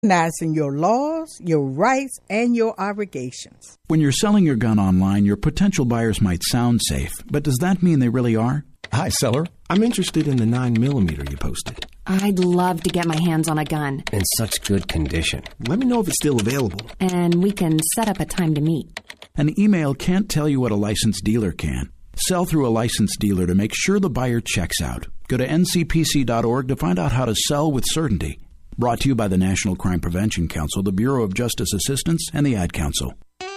recognizing your laws, your rights, and your obligations. When you're selling your gun online, your potential buyers might sound safe, but does that mean they really are? Hi, seller. I'm interested in the 9mm you posted. I'd love to get my hands on a gun. In such good condition. Let me know if it's still available. And we can set up a time to meet. An email can't tell you what a licensed dealer can. Sell through a licensed dealer to make sure the buyer checks out. Go to ncpc.org to find out how to sell with certainty. Brought to you by the National Crime Prevention Council, the Bureau of Justice Assistance, and the Ad Council.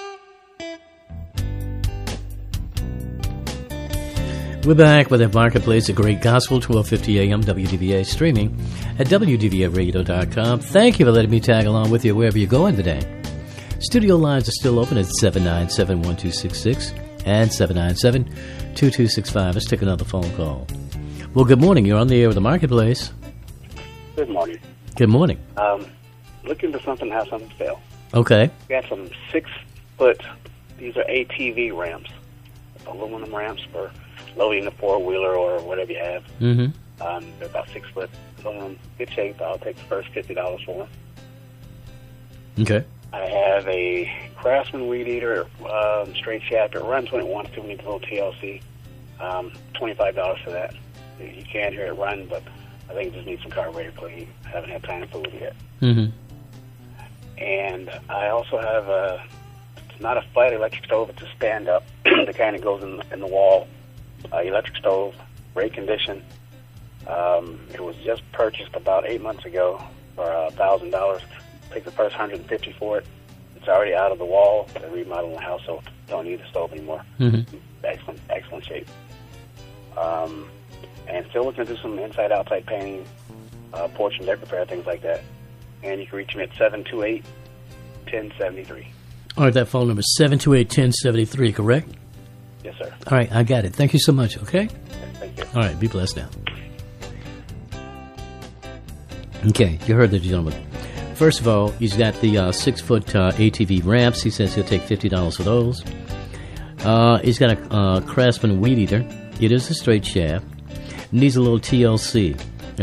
We're back with the Marketplace, a great gospel, 1250 AM, WDVA, streaming at WDVAradio.com. Thank you for letting me tag along with you wherever you're going today. Studio lines are still open at 797-1266 and 797-2265. Let's take another phone call. Well, good morning. You're on the air with the Marketplace. Good morning. Good morning. Looking for something to have something to sell. Okay. We got some 6-foot, these are ATV ramps, aluminum ramps for loading a four-wheeler or whatever you have. Mm-hmm. They're about 6 foot. Good shape. I'll take the first $50 for them. Okay. I have a Craftsman weed eater, straight shaft. It runs when it wants to. We need a little TLC. $25 for that. You can hear it run, but I think it just needs some carburetor cleaning. I haven't had time to fool it yet. Mm-hmm. And I also have it's not a flat electric stove, it's a stand-up. The kind that goes in the wall. Electric stove, great condition. It was just purchased about 8 months ago for $1,000. Take the first $150 for it. It's already out of the wall. They're remodeling the house, so don't need the stove anymore. Mm-hmm. Excellent shape. And still looking to do some inside-outside painting, porch and deck repair, things like that. And you can reach me at 728-1073. All right, that phone number is 728-1073, correct? Yes, sir. All right, I got it. Thank you so much, okay? Yes, thank you. All right, be blessed now. Okay, you heard the gentleman. First of all, he's got the 6-foot ATV ramps. He says he'll take $50 for those. He's got a Craftsman weed eater. It is a straight shaft. Needs a little TLC.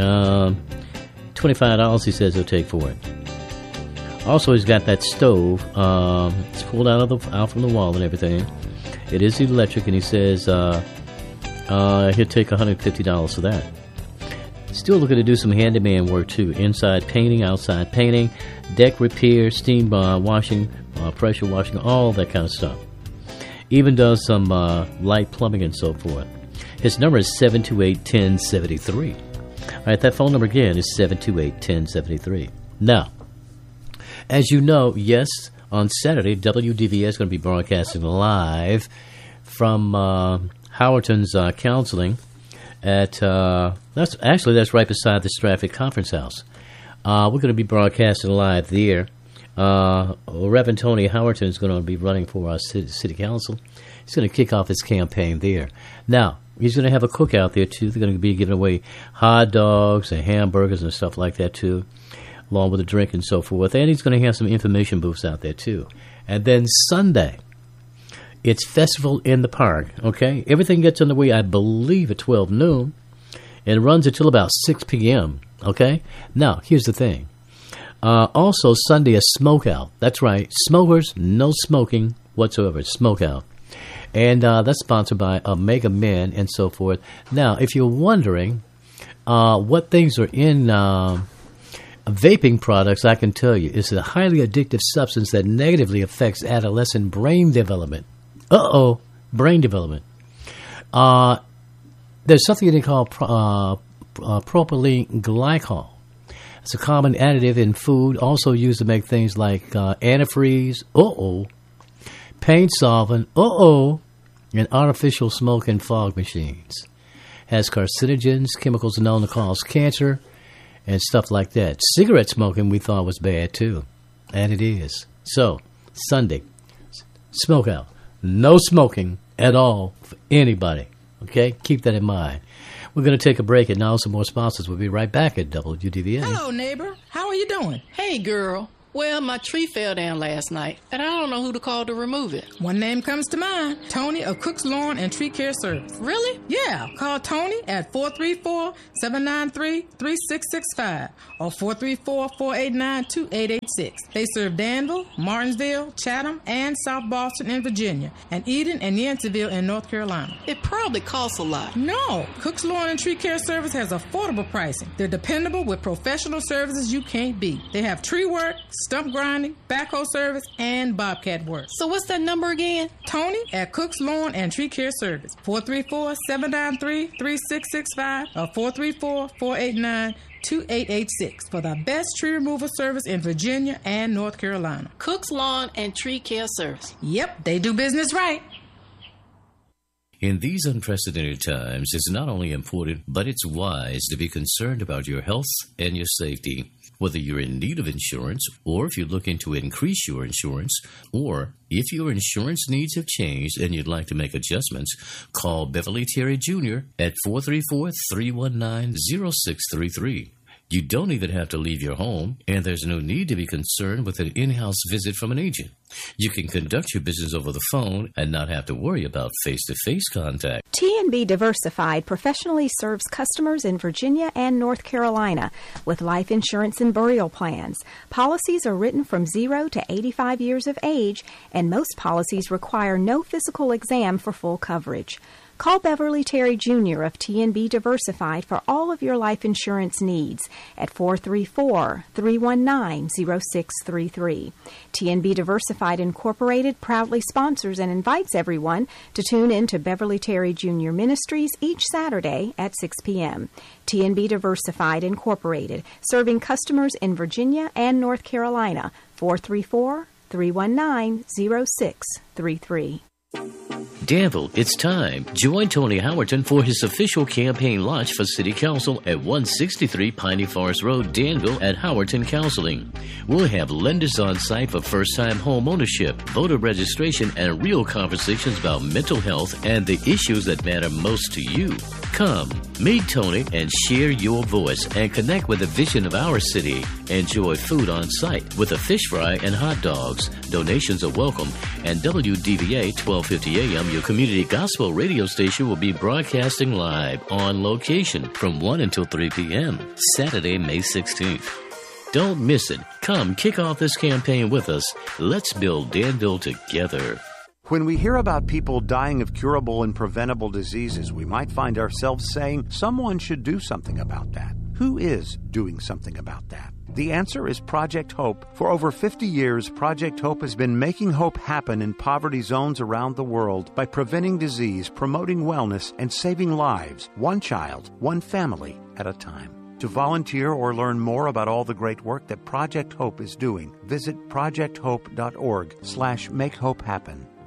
$25 he says he'll take for it. Also, he's got that stove. It's pulled out from the wall and everything. It is electric, and he says he'll take $150 for that. Still looking to do some handyman work, too. Inside painting, outside painting, deck repair, steam washing, pressure washing, all that kind of stuff. Even does some light plumbing and so forth. His number is 728-1073. All right, that phone number again is 728-1073. Now, as you know, yes, on Saturday, WDVA is going to be broadcasting live from Howerton's Counseling at that's right beside the Stratford Conference House. We're going to be broadcasting live there. Reverend Tony Howerton is going to be running for our city council. He's going to kick off his campaign there. Now, he's going to have a cookout there, too. They're going to be giving away hot dogs and hamburgers and stuff like that, too, along with a drink and so forth. And he's going to have some information booths out there, too. And then Sunday, it's Festival in the Park, okay? Everything gets underway, I believe, at 12 noon. And it runs until about 6 p.m., okay? Now, here's the thing. Also, Sunday, a smokeout. That's right. Smokers, no smoking whatsoever. Smokeout. And that's sponsored by Omega Men and so forth. Now, if you're wondering what things are in vaping products, I can tell you. It's a highly addictive substance that negatively affects adolescent brain development. Brain development. There's something they call propylene glycol. It's a common additive in food, also used to make things like antifreeze, paint solvent, and artificial smoke and fog machines. Has carcinogens, chemicals known to cause cancer, and stuff like that. Cigarette smoking we thought was bad too, and it is. So, Sunday, smoke out. No smoking at all for anybody. Okay? Keep that in mind. We're going to take a break, and now some more sponsors. We'll be right back at WDVA. Hello, neighbor. How are you doing? Hey, girl. Well, my tree fell down last night, and I don't know who to call to remove it. One name comes to mind, Tony of Cook's Lawn and Tree Care Service. Really? Yeah, call Tony at 434-793-3665 or 434-489-2886. They serve Danville, Martinsville, Chatham, and South Boston in Virginia, and Eden and Yanceyville in North Carolina. It probably costs a lot. No, Cook's Lawn and Tree Care Service has affordable pricing. They're dependable with professional services you can't beat. They have tree work, stump grinding, backhoe service, and bobcat work. So what's that number again? Tony at Cook's Lawn and Tree Care Service, 434-793-3665 or 434-489-2886 for the best tree removal service in Virginia and North Carolina. Cook's Lawn and Tree Care Service. Yep, they do business right. In these unprecedented times, it's not only important, but it's wise to be concerned about your health and your safety. Whether you're in need of insurance, or if you're looking to increase your insurance, or if your insurance needs have changed and you'd like to make adjustments, call Beverly Terry Jr. at 434-319-0633. You don't even have to leave your home, and there's no need to be concerned with an in-house visit from an agent. You can conduct your business over the phone and not have to worry about face-to-face contact. T&B Diversified professionally serves customers in Virginia and North Carolina with life insurance and burial plans. Policies are written from 0 to 85 years of age, and most policies require no physical exam for full coverage. Call Beverly Terry Jr. of T&B Diversified for all of your life insurance needs at 434-319-0633. T&B Diversified Incorporated proudly sponsors and invites everyone to tune in to Beverly Terry Jr. Ministries each Saturday at 6 p.m. T&B Diversified Incorporated, serving customers in Virginia and North Carolina, 434-319-0633. Danville, it's time. Join Tony Howerton for his official campaign launch for City Council at 163 Piney Forest Road, Danville at Howerton Counseling. We'll have lenders on site for first-time home ownership, voter registration, and real conversations about mental health and the issues that matter most to you. Come, meet Tony and share your voice and connect with the vision of our city. Enjoy food on site with a fish fry and hot dogs. Donations are welcome, and WDVA 1250 AM, your community gospel radio station, will be broadcasting live on location from 1 until 3 p.m. Saturday, May 16th. Don't miss it. Come kick off this campaign with us. Let's build Danville together. When we hear about people dying of curable and preventable diseases, we might find ourselves saying someone should do something about that. Who is doing something about that? The answer is Project Hope. For over 50 years, Project Hope has been making hope happen in poverty zones around the world by preventing disease, promoting wellness, and saving lives, one child, one family at a time. To volunteer or learn more about all the great work that Project Hope is doing, visit projecthope.org/makehopehappen.